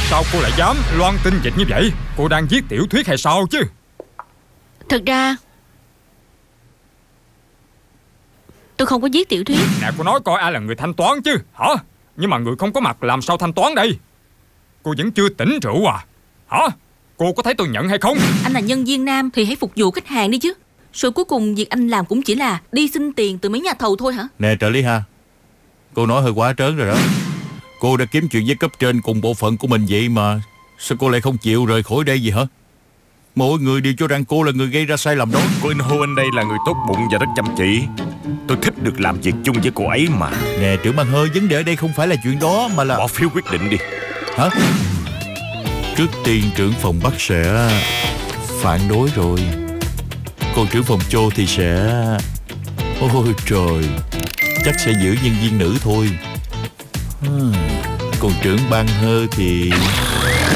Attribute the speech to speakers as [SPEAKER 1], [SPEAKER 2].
[SPEAKER 1] Sao cô lại dám loan tin dịch như vậy? Cô đang viết tiểu thuyết hay sao chứ?
[SPEAKER 2] Thật ra tôi không có viết tiểu thuyết.
[SPEAKER 1] Nè, cô nói coi ai là người thanh toán chứ hả? Nhưng mà người không có mặt làm sao thanh toán đây? Cô vẫn chưa tỉnh rượu à? Hả? Cô có thấy tôi nhận hay không?
[SPEAKER 2] Anh là nhân viên nam thì hãy phục vụ khách hàng đi chứ. Rồi cuối cùng việc anh làm cũng chỉ là đi xin tiền từ mấy nhà thầu thôi hả?
[SPEAKER 3] Nè trợ lý ha, cô nói hơi quá trớn rồi đó. Cô đã kiếm chuyện với cấp trên cùng bộ phận của mình vậy mà sao cô lại không chịu rời khỏi đây vậy hả? Mọi người đều cho rằng cô là người gây ra sai lầm đó.
[SPEAKER 4] Cô In Ho anh đây là người tốt bụng và rất chăm chỉ. Tôi thích được làm việc chung với cô ấy mà.
[SPEAKER 3] Nè trưởng ban hơi, vấn đề ở đây không phải là chuyện đó mà là...
[SPEAKER 4] Bỏ phiếu quyết định đi.
[SPEAKER 3] Hả? Trước tiên trưởng phòng Bắc sẽ phản đối rồi, còn trưởng phòng Châu thì sẽ... Ôi trời, chắc sẽ giữ nhân viên nữ thôi. Còn trưởng ban hơ thì...